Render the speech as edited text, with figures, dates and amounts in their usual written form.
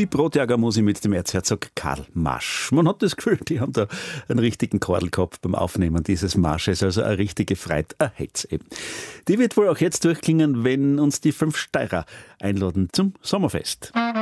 Die Brotjagermusik mit dem Erzherzog Karl Marsch. Man hat das Gefühl, die haben da einen richtigen Kordel gehabt beim Aufnehmen dieses Marsches, also eine richtige Freude, ein Hetz eben. Die wird wohl auch jetzt durchklingen, wenn uns die 5 Steirer einladen zum Sommerfest.